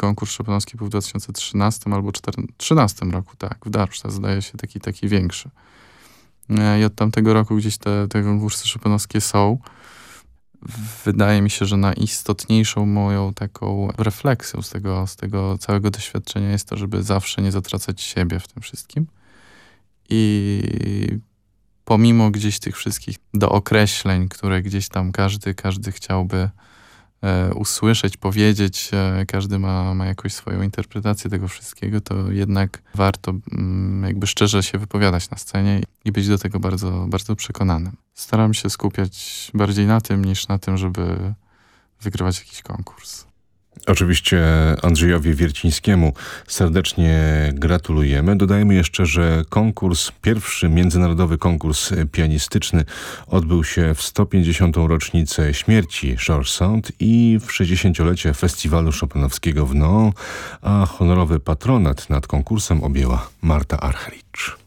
konkurs chopinowski był w 2013 albo 2013 roku, tak, w Darmstadt, zdaje się, taki większy. I od tamtego roku gdzieś te konkursy chopinowskie są. Wydaje mi się, że najistotniejszą moją taką refleksją z tego całego doświadczenia jest to, żeby zawsze nie zatracać siebie w tym wszystkim. I pomimo gdzieś tych wszystkich dookreśleń, które gdzieś tam każdy chciałby usłyszeć, powiedzieć, każdy ma jakąś swoją interpretację tego wszystkiego, to jednak warto jakby szczerze się wypowiadać na scenie i być do tego bardzo, bardzo przekonanym. Staram się skupiać bardziej na tym, niż na tym, żeby wygrywać jakiś konkurs. Oczywiście Andrzejowi Wiercińskiemu serdecznie gratulujemy. Dodajmy jeszcze, że pierwszy międzynarodowy konkurs pianistyczny odbył się w 150. rocznicę śmierci George Sand i w 60-lecie festiwalu chopinowskiego w Nohant, a honorowy patronat nad konkursem objęła Marta Argerich.